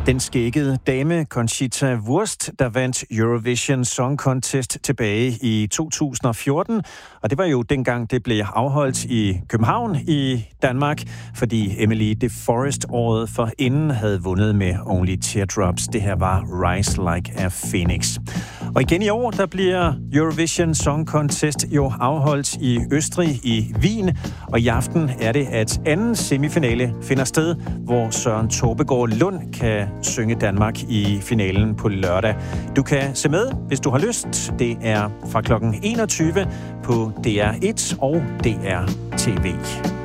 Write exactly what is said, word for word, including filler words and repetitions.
Den skæggede dame Conchita Wurst, der vandt Eurovision Song Contest tilbage i to tusind og fjorten. Og det var jo dengang, det blev afholdt i København i Danmark, fordi Emily de Forest året forinden havde vundet med Only Teardrops. Det her var Rise Like a Phoenix. Og igen i år, der bliver Eurovision Song Contest jo afholdt i Østrig i Wien. Og i aften er det, at anden semifinale finder sted, hvor Søren Tåbegaard Lund kan synge Danmark i finalen på lørdag. Du kan se med, hvis du har lyst. Det er fra klokken enogtyve på D R et og D R T V.